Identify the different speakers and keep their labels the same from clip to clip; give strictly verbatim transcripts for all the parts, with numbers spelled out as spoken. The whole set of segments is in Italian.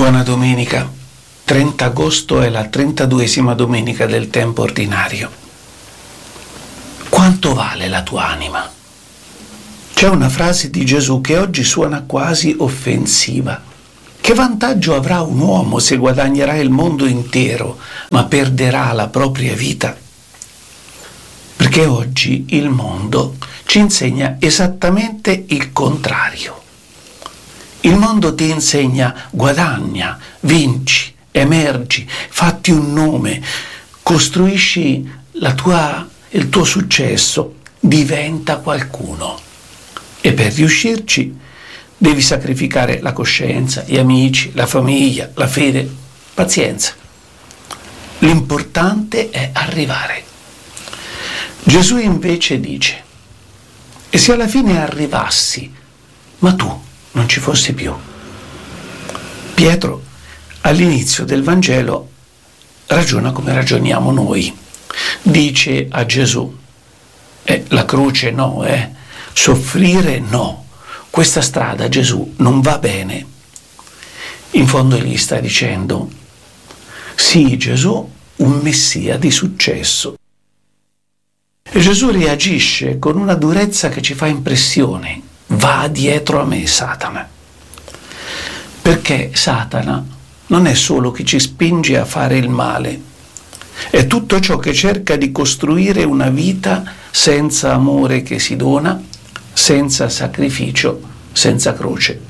Speaker 1: Buona domenica. trenta agosto è la trentaduesima domenica del tempo ordinario. Quanto vale la tua anima? C'è una frase di Gesù che oggi suona quasi offensiva. Che vantaggio avrà un uomo se guadagnerà il mondo intero, ma perderà la propria vita? Perché oggi il mondo ci insegna esattamente il contrario. Il mondo ti insegna guadagna, vinci, emergi, fatti un nome, costruisci la tua, il tuo successo, diventa qualcuno. E per riuscirci devi sacrificare la coscienza, gli amici, la famiglia, la fede, pazienza. L'importante è arrivare. Gesù invece dice: e se alla fine arrivassi, ma tu non ci fossi più? Pietro all'inizio del Vangelo ragiona come ragioniamo noi. Dice a Gesù: eh, la croce no, eh, soffrire no, questa strada, Gesù, non va bene. In fondo gli sta dicendo: sì, Gesù, un messia di successo. E Gesù reagisce con una durezza che ci fa impressione: va dietro a me, Satana. Perché Satana non è solo chi ci spinge a fare il male, è tutto ciò che cerca di costruire una vita senza amore che si dona, senza sacrificio, senza croce.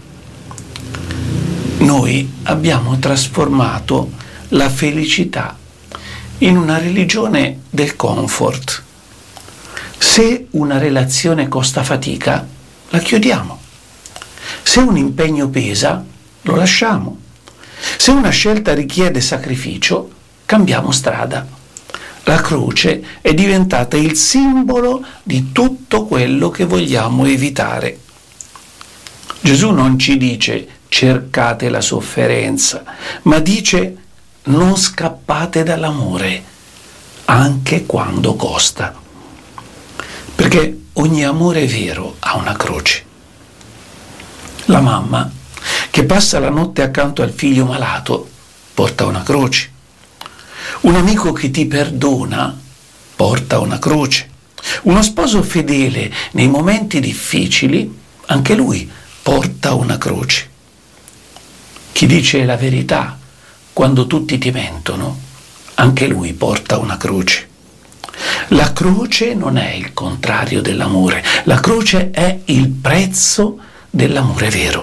Speaker 1: Noi abbiamo trasformato la felicità in una religione del comfort. Se una relazione costa fatica, la chiudiamo. Se un impegno pesa, lo lasciamo. Se una scelta richiede sacrificio, cambiamo strada. La croce è diventata il simbolo di tutto quello che vogliamo evitare. Gesù non ci dice cercate la sofferenza, ma dice non scappate dall'amore, anche quando costa. Perché ogni amore vero ha una croce. La mamma che passa la notte accanto al figlio malato porta una croce. Un amico che ti perdona porta una croce. Uno sposo fedele nei momenti difficili, anche lui porta una croce. Chi dice la verità quando tutti ti mentono, anche lui porta una croce. La croce non è il contrario dell'amore, la croce è il prezzo dell'amore vero.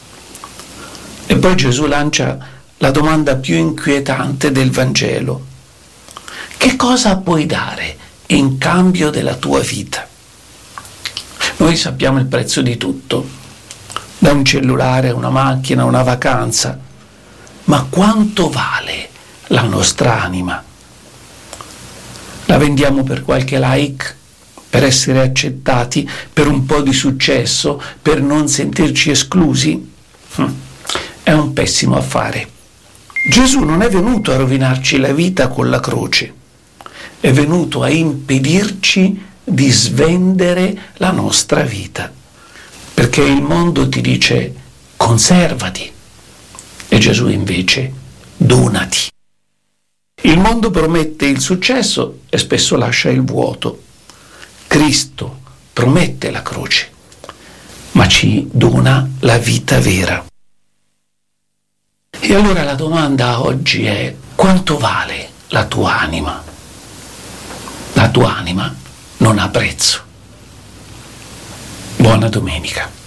Speaker 1: E poi Gesù lancia la domanda più inquietante del Vangelo: che cosa puoi dare in cambio della tua vita? Noi sappiamo il prezzo di tutto, da un cellulare a una macchina, una vacanza, ma quanto vale la nostra anima? La vendiamo per qualche like, per essere accettati, per un po' di successo, per non sentirci esclusi? Hm. È un pessimo affare. Gesù non è venuto a rovinarci la vita con la croce, è venuto a impedirci di svendere la nostra vita. Perché il mondo ti dice conservati e Gesù invece donati. Il mondo promette il successo e spesso lascia il vuoto. Cristo promette la croce, ma ci dona la vita vera. E allora la domanda oggi è: quanto vale la tua anima? La tua anima non ha prezzo. Buona domenica.